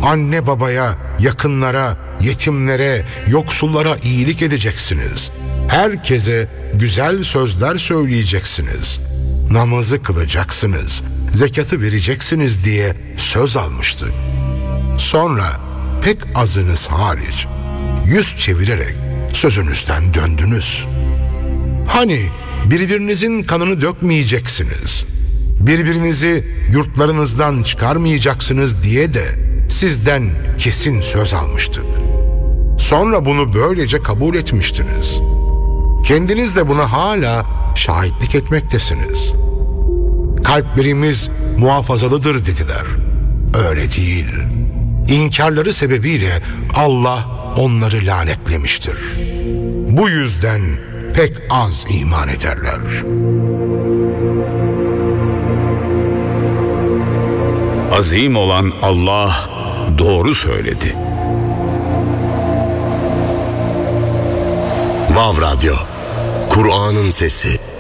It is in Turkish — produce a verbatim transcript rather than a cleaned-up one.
Anne babaya, yakınlara, yetimlere, yoksullara iyilik edeceksiniz. Herkese güzel sözler söyleyeceksiniz. Namazı kılacaksınız, zekatı vereceksiniz diye söz almıştık. Sonra pek azınız hariç yüz çevirerek sözünüzden döndünüz. Hani birbirinizin kanını dökmeyeceksiniz, birbirinizi yurtlarınızdan çıkarmayacaksınız diye de sizden kesin söz almıştık. Sonra bunu böylece kabul etmiştiniz. Kendiniz de buna hala şahitlik etmektesiniz. Kalplerimiz muhafazalıdır dediler. Öyle değil. İnkarları sebebiyle Allah onları lanetlemiştir. Bu yüzden pek az iman ederler. Azim olan Allah doğru söyledi. Vav Radyo, Kur'an'ın sesi.